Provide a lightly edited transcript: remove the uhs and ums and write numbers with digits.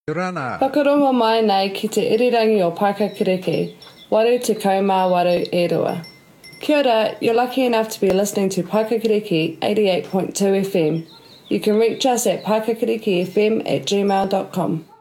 Rana. Whakarongo mai nei ki te irirangi o Paikakiriki, waru te kaumā waru e rua. Kia ora, you're lucky enough to be listening to Paikakiriki 88.2 FM. You can reach us at paikakirikifm@gmail.com.